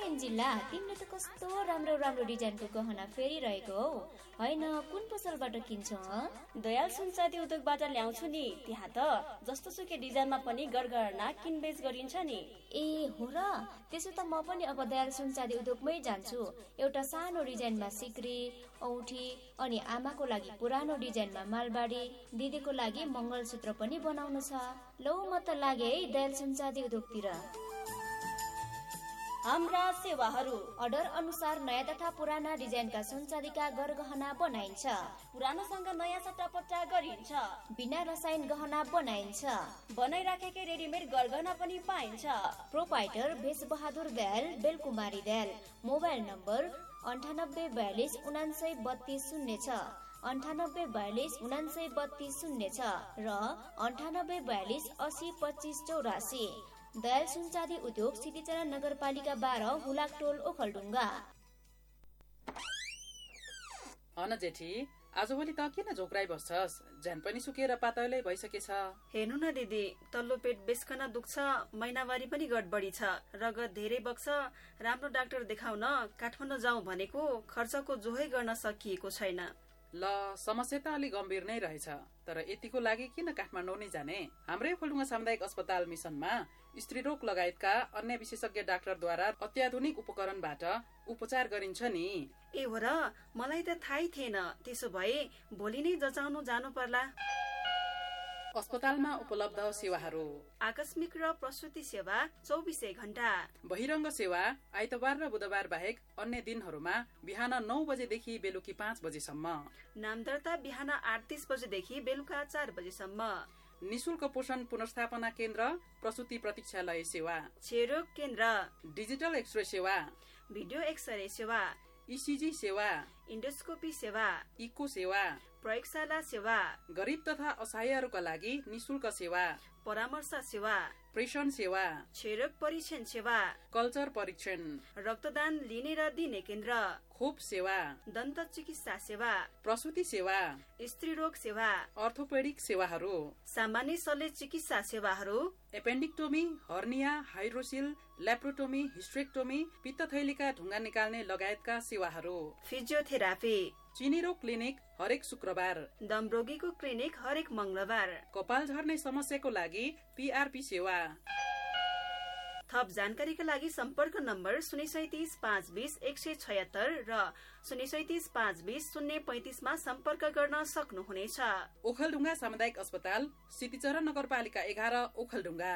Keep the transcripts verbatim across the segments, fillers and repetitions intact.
नयन जिल्ला, तिमीले त कस्तो राम्रो राम्रो डिजाइनको गहना फेरिरहेको हौ। होइन, कुन पसलबाट किन्छौ? दयाल सुनचाँदी उद्योगबाट ल्याउँछु नि। त्यहाँ त जस्तो सुकै डिजाइनमा पनि गरगहना किनबेच गरिन्छ नि। ए हो र, त्यसो त म पनि अब दयाल सुनचाँदी उद्योगमै जान्छु। एउटा सानो डिजाइनमा सिक्री, औठी, अनि आमाको लागि पुरानो डिजाइनमा मालबाडी, दिदीको लागि मङ्गलसूत्र पनि बनाउनु छ। लौ म त लागे है दयाल सुनचाँदी उद्योगतिर। हाम्रा सेवाहरू अर्डर अनुसार नयाँ तथा पुराना डिजाइनका सुनचाँदीका गरगहना बनाइन्छ। पुरानोसँग नयाँ सट्टापट्टा गरिन्छ। बिना रसायन गहना बनाइन्छ। बनाइराखेकै रेडिमेड गरगहना पनि पाइन्छ। Proprietor Bhesh Bahadur Dayal, बेलकुमारी Dayal. Mobile number अन्ठानब्बे बयालिस उनान्सय बत्तीस शून्य छ, अन्ठानब्बे बयालिस उनान्सय बत्तीस शून्य छ र अन्ठानब्बे बयालिस असी पच्चिस चौरासी। दयाल सुनचाँदी उद्योग सिद्धिचरण नगरपालिका बाह्र, हुलाकटोल, ओखलढुङ्गा। अन जेठी, आजभोलि त किन झोक्राइ बस्छस्? ज्यान पनि सुकेर पातलै भइसकेछ। हेर्नु न दिदी, तल्लो पेट बेसकन दुख्छ, महिनावारी पनि गडबडी छ, रगत धेरै बग्छ। राम्रो डाक्टर देखाउन काठमाडौँ जाउँ भनेको, खर्चको जोहै गर्न सकिएको छैन। ल, समस्या त अलि गम्भीर नै रहेछ, तर यतिको लागि किन काठमाडौँ नै जाने? हाम्रै ओखलढुङ्गा सामुदायिक अस्पताल मिसनमा स्त्री रोग लगायतका अन्य विशेषज्ञ डाक्टरद्वारा अत्याधुनिक उपकरणबाट उपचार गरिन्छ नि। ए हो र, मलाई त थाहै थिएन। त्यसो भए भोलि नै जचाउनु जानु पर्ला। अस्पतालमा उपलब्ध सेवाहरू: आकस्मिक र प्रसुति सेवा चौबिसै घण्टा, बहिरङ्ग सेवा आइतबार र बुधबार बाहेक अन्य दिनहरूमा बिहान नौ बजेदेखि बेलुकी पाँच बजेसम्म, नामदर्ता बिहान आठ तीस बजेदेखि बेलुका चार बजेसम्म, निशुल्क पोषण पुनर्स्थापना केन्द्र, प्रसुति प्रतीक्षालय सेवा, क्षयरोग केन्द्र, डिजिटल एक्सरे सेवा, भिडियो एक्सरे सेवा, इसिजी सेवा, इन्डोस्कोपी सेवा, इको सेवा, प्रयोगशाला सेवा, गरिब तथा असहायहरूका लागि निशुल्क सेवा, परामर्श सेवा, प्रेषण सेवा, क्षयरोग परीक्षण सेवा, कल्चर परीक्षण, रक्तदान लिने र दिने केन्द्र, खोप सेवा, दन्त चिकित्सा सेवा, प्रसुति सेवा, स्त्री रोग सेवा, अर्थोपेडिक सेवाहरू, सामान्य शल्य चिकित्सा सेवाहरू, एपेन्डिक्टोमी, हर्निया, हाइड्रोसिल, ल्याप्रोटोमी, हिस्ट्रेक्टोमी, पित्तथैलीका ढुङ्गा निकाल्ने लगायतका सेवाहरू, फिजियोथेरापी, चिनी रोग क्लिनिक हरेक शुक्रबार, दम रोगीको क्लिनिक हरेक मंगलबार, कपाल झर्ने समस्याको लागि पीआरपी सेवा। थप जानकारीका लागि सम्पर्क नम्बर शून्य सैतिस पाँच बीस एक सय छयत्तर र शून्य सैतिस पाँच बीस शून्य पैंतिसमा सम्पर्क गर्न सक्नुहुनेछ। ओखलढुङ्गा सामुदायिक अस्पताल, सिद्धिचरण नगरपालिका एघार, ओखलढुङ्गा।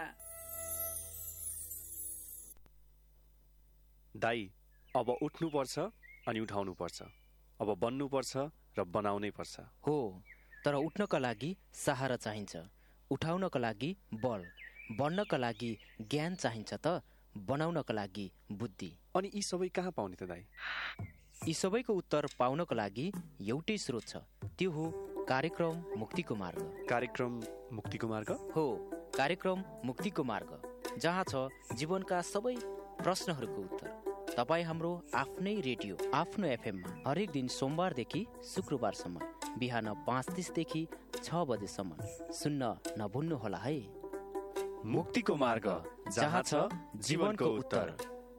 दाई, अब उठ्नु पर्छ अनि उठाउनु पर्छ, अब बन्नु पर्छ र बनाउनै पर्छ। हो, तर उठ्नका लागि सहारा चाहिन्छ, उठाउनका लागि बल, बन्नका लागि ज्ञान चाहिन्छ त बनाउनका लागि बुद्धि। अनि यी सबै कहाँ पाउने त दाई? यी सबैको उत्तर पाउनको लागि एउटै स्रोत छ, त्यो हो कार्यक्रम मुक्तिको मार्ग। कार्यक्रम मुक्तिको मार्ग? हो, कार्यक्रम मुक्तिको मार्ग, जहाँ छ जीवनका सबै प्रश्नहरूको उत्तर। तपाईँ हाम्रो आफ्नै रेडियो आफ्नो एफएममा हरेक दिन सोमबारदेखि शुक्रबारसम्म बिहान पाँच तिसदेखि छ बजेसम्म सुन्न नभुल्नुहोला है। मुक्तिको मार्ग, जहाँ छ जीवनको उत्तर।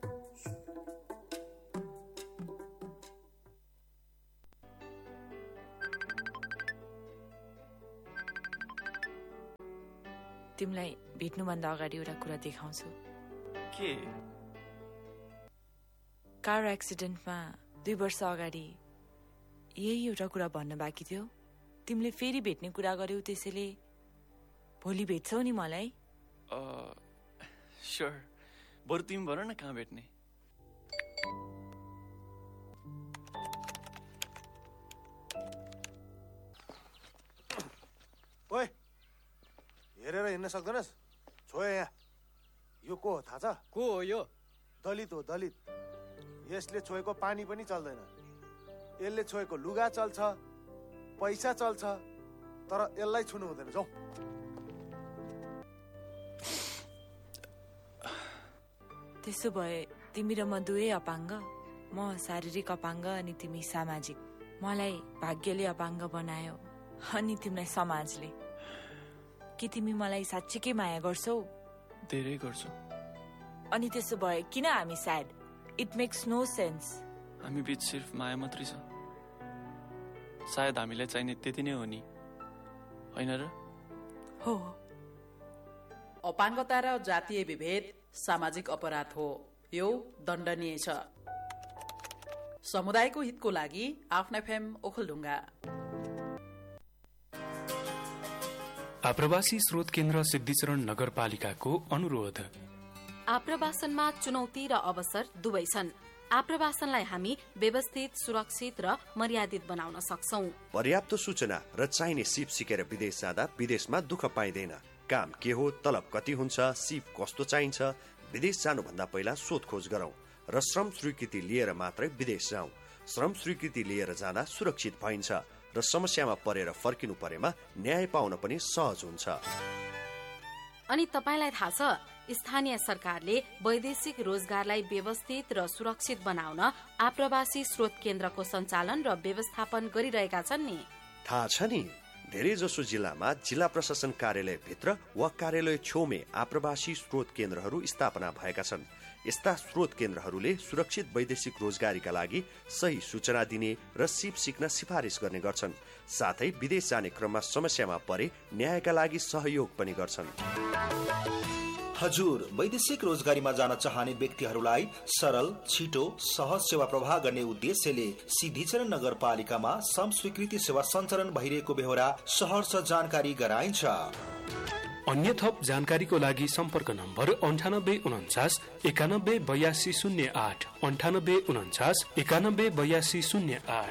तिमीलाई भेट्नुभन्दा अगाडि एउटा कुरा देखाउँछु। के? कार एक्सिडेन्टमा दुई वर्ष अगाडि यही एउटा कुरा भन्न बाँकी थियो। तिमीले फेरि भेट्ने कुरा गर्यौ, त्यसैले भोलि भेट्छौ नि मलाई? स्योर, बरु तिमी भन न कहाँ भेट्ने? ओए, हेरेर हिँड्न सक्दैनस्? छोए यहाँ। यो को हो थाहा छ? को हो यो? दलित हो, दलित। यसले छोएको पानी पनि चल्दैन। यसले छोएको लुगा चल्छ, पैसा चल्छ, तर यसलाई छुनु हुँदैन। जाऊ। त्यसो भए तिमी र म दुवै अपाङ्ग, म शारीरिक अपाङ्ग अनि तिमी सामाजिक। मलाई भाग्यले अपाङ्ग बनायो अनि तिमीलाई समाजले। के तिमी मलाई साँच्चीकै माया गर्छौ? धेरै गर्छु। अनि त्यसो भए किन हामी sad? It makes no sense. हामी बीच सिर्फ माया मात्रै छ। सायद हामीलाई चाहिने त्यति नै हो नि, होइन र? हो। अपाङ्गता र जातीय विभेद सामाजिक अपराध हो, यो दण्डनीय छ। समुदायको हितको लागि आफ्ना एफएम ओखलढुङ्गा। आप्रवासी स्रोत केन्द्र सिद्धिचरण नगरपालिकाको अनुरोध। आप्रवासनमा चुनौती र अवसर दुवै छन्। आप्रवासनलाई हामी व्यवस्थित, सुरक्षित र मर्यादित बनाउन सक्छौं। पर्याप्त सूचना र चाहिने सिप सिकेर विदेश जाँदा विदेशमा दुःख पाइँदैन। काम के हो, तलब कति हुन्छ, सिप कस्तो चाहिन्छ, विदेश जानुभन्दा पहिला सोधखोज गरौं र श्रम स्वीकृति लिएर मात्रै विदेश जाउँ। श्रम स्वीकृति लिएर जाँदा सुरक्षित भइन्छ र समस्यामा परेर फर्किनु परेमा न्याय पाउन पनि सहज हुन्छ। अनि तपाईलाई थाहा छ, स्थानीय सरकारले वैदेशिक रोजगारलाई व्यवस्थित र सुरक्षित बनाउन आप्रवासी स्रोत केन्द्रको सञ्चालन र व्यवस्थापन गरिरहेका छन् नि। थाहा छ नि, धेरै जसो जिल्लामा जिल्ला प्रशासन कार्यालय भित्र वा कार्यालय छेउमै आप्रवासी स्रोत केन्द्रहरू स्थापना भएका छन्। यस्ता स्रोत केन्द्रहरूले सुरक्षित वैदेशिक रोजगारीका लागि सही सूचना दिने र सिप सिक्न सिफारिस गर्ने गर्छन्। साथै विदेश जाने क्रममा समस्यामा परे न्यायका लागि सहयोग पनि गर्छन्। हजुर, वैदेशिक रोजगारीमा जान चाहने व्यक्तिहरूलाई सरल, छिटो, सहज सेवा प्रवाह गर्ने उद्देश्यले सिद्धिचरण नगरपालिकामा श्रम स्वीकृति सेवा सञ्चालन भइरहेको बेहोरा सहर्ष जानकारी गराइन्छ। अन्य थप जानकारीको लागि सम्पर्क नम्बर अन्ठानब्बे उन्चास एकानब्बे बयासी शून्य आठ अन्ठानब्बे उन्चास एकानब्बे बयासी शून्य आठ।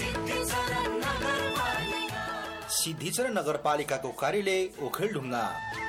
सिद्धिचरण नगरपालिकाको कार्यालय ओखलढुङ्गा।